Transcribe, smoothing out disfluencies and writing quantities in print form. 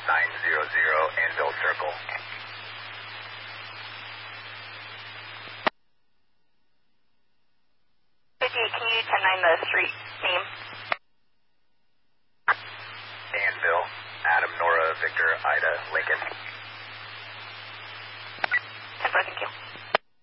Anvil Circle. Can you 10-9 the street name? Anvil, Adam, Nora, Victor, Ida, Lincoln.